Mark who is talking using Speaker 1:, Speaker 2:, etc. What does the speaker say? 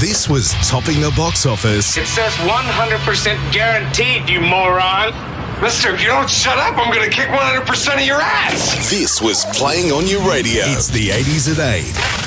Speaker 1: This was topping the box office.
Speaker 2: It says 100% guaranteed, you moron.
Speaker 3: Mister, if you don't shut up, I'm going to kick 100% of your ass.
Speaker 1: This was playing on your radio. It's the 80s at 8.